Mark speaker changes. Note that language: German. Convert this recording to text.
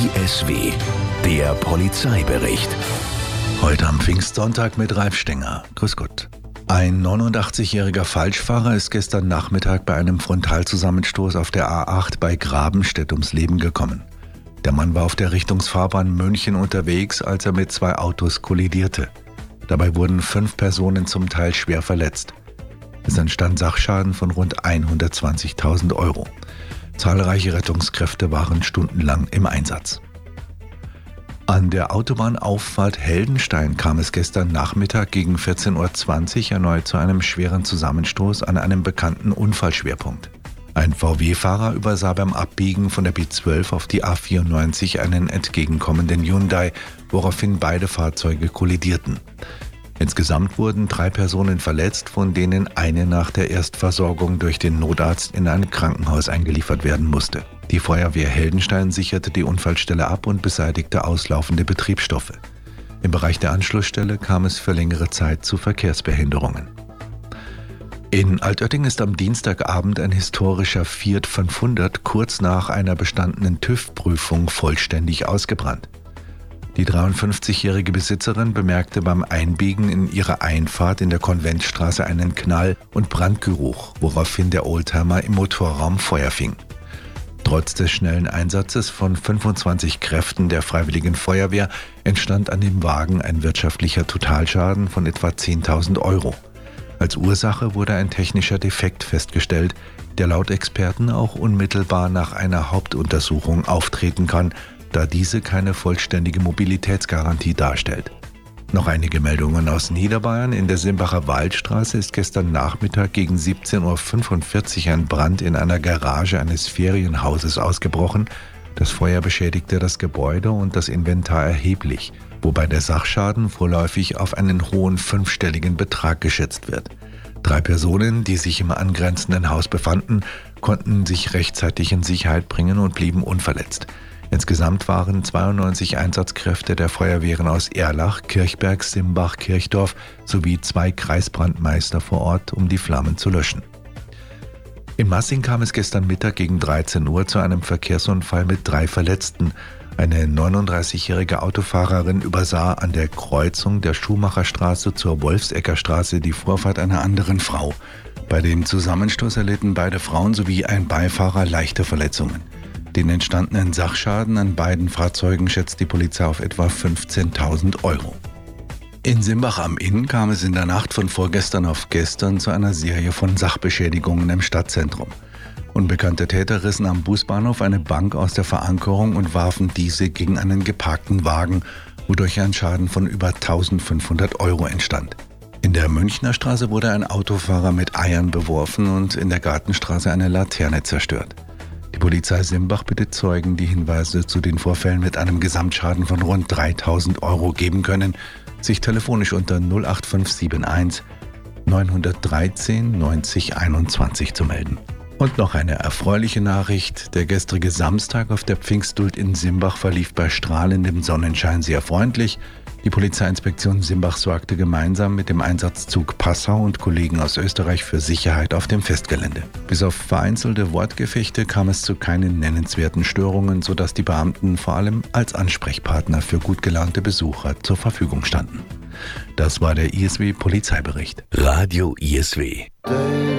Speaker 1: ISW, der Polizeibericht.
Speaker 2: Heute am Pfingstsonntag mit Ralf Stenger. Grüß Gott. Ein 89-jähriger Falschfahrer ist gestern Nachmittag bei einem Frontalzusammenstoß auf der A8 bei Grabenstedt ums Leben gekommen. Der Mann war auf der Richtungsfahrbahn München unterwegs, als er mit zwei Autos kollidierte. Dabei wurden 5 Personen zum Teil schwer verletzt. Es entstand Sachschaden von rund 120.000 Euro. Zahlreiche Rettungskräfte waren stundenlang im Einsatz. An der Autobahnauffahrt Heldenstein kam es gestern Nachmittag gegen 14.20 Uhr erneut zu einem schweren Zusammenstoß an einem bekannten Unfallschwerpunkt. Ein VW-Fahrer übersah beim Abbiegen von der B12 auf die A94 einen entgegenkommenden Hyundai, woraufhin beide Fahrzeuge kollidierten. Insgesamt wurden 3 Personen verletzt, von denen eine nach der Erstversorgung durch den Notarzt in ein Krankenhaus eingeliefert werden musste. Die Feuerwehr Heldenstein sicherte die Unfallstelle ab und beseitigte auslaufende Betriebsstoffe. Im Bereich der Anschlussstelle kam es für längere Zeit zu Verkehrsbehinderungen. In Altötting ist am Dienstagabend ein historischer Fiat 500 kurz nach einer bestandenen TÜV-Prüfung vollständig ausgebrannt. Die 53-jährige Besitzerin bemerkte beim Einbiegen in ihrer Einfahrt in der Konventstraße einen Knall und Brandgeruch, woraufhin der Oldtimer im Motorraum Feuer fing. Trotz des schnellen Einsatzes von 25 Kräften der Freiwilligen Feuerwehr entstand an dem Wagen ein wirtschaftlicher Totalschaden von etwa 10.000 Euro. Als Ursache wurde ein technischer Defekt festgestellt, der laut Experten auch unmittelbar nach einer Hauptuntersuchung auftreten kann, da diese keine vollständige Mobilitätsgarantie darstellt. Noch einige Meldungen aus Niederbayern. In der Simbacher Waldstraße ist gestern Nachmittag gegen 17.45 Uhr ein Brand in einer Garage eines Ferienhauses ausgebrochen. Das Feuer beschädigte das Gebäude und das Inventar erheblich, wobei der Sachschaden vorläufig auf einen hohen 5-stelligen Betrag geschätzt wird. 3 Personen, die sich im angrenzenden Haus befanden, konnten sich rechtzeitig in Sicherheit bringen und blieben unverletzt. Insgesamt waren 92 Einsatzkräfte der Feuerwehren aus Erlach, Kirchberg, Simbach, Kirchdorf sowie 2 Kreisbrandmeister vor Ort, um die Flammen zu löschen. In Massing kam es gestern Mittag gegen 13 Uhr zu einem Verkehrsunfall mit 3 Verletzten. Eine 39-jährige Autofahrerin übersah an der Kreuzung der Schumacherstraße zur Wolfseckerstraße die Vorfahrt einer anderen Frau. Bei dem Zusammenstoß erlitten beide Frauen sowie ein Beifahrer leichte Verletzungen. Den entstandenen Sachschaden an beiden Fahrzeugen schätzt die Polizei auf etwa 15.000 Euro. In Simbach am Inn kam es in der Nacht von vorgestern auf gestern zu einer Serie von Sachbeschädigungen im Stadtzentrum. Unbekannte Täter rissen am Busbahnhof eine Bank aus der Verankerung und warfen diese gegen einen geparkten Wagen, wodurch ein Schaden von über 1.500 Euro entstand. In der Münchner Straße wurde ein Autofahrer mit Eiern beworfen und in der Gartenstraße eine Laterne zerstört. Die Polizei Simbach bittet Zeugen, die Hinweise zu den Vorfällen mit einem Gesamtschaden von rund 3.000 Euro geben können, sich telefonisch unter 08571 913 90 21 zu melden. Und noch eine erfreuliche Nachricht. Der gestrige Samstag auf der Pfingstduld in Simbach verlief bei strahlendem Sonnenschein sehr freundlich. Die Polizeiinspektion Simbach sorgte gemeinsam mit dem Einsatzzug Passau und Kollegen aus Österreich für Sicherheit auf dem Festgelände. Bis auf vereinzelte Wortgefechte kam es zu keinen nennenswerten Störungen, sodass die Beamten vor allem als Ansprechpartner für gut gelaunte Besucher zur Verfügung standen. Das war der ISW Polizeibericht.
Speaker 1: Radio ISW.